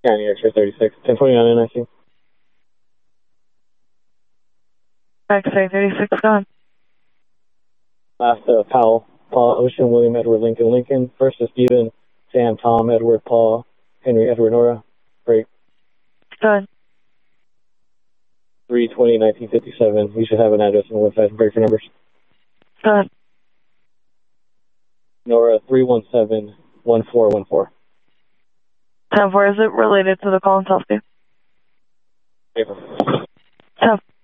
County X-ray 36, 1029 NIC. X-ray 36, go on. Last, Powell, Paul, Ocean, William, Edward, Lincoln, Lincoln. First is Stephen, Sam, Tom, Edward, Paul, Henry, Edward, Nora. Break. Go ahead. 3/20/1957. You should have an address and website. Break for numbers. Go ahead. Nora, 317-1414. 10-4, is it related to the call in Southview? Paper. 10.